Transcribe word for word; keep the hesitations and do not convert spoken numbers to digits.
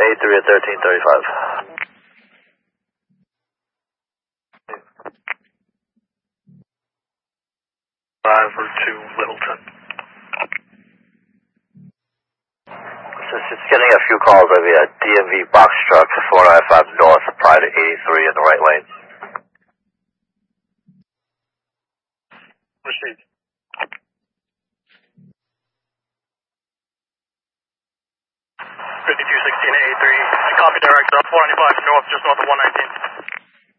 three at thirteen thirty-five. Five or two Littleton. Just, just getting a few calls of a D M V box truck, four ninety-five north, prior to eighty-three in the right lane. Received. fifty-two sixteen eighty-three. Copy direct up, four ninety-five north, just north of one nineteen.